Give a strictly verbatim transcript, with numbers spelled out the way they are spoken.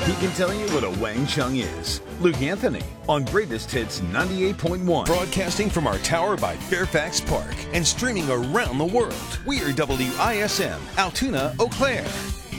he can tell you what a Wang Chung is. Luke Anthony on Greatest Hits ninety-eight point one. Broadcasting from our tower by Fairfax Park and streaming around the world. We are W I S M, Altoona, Eau Claire.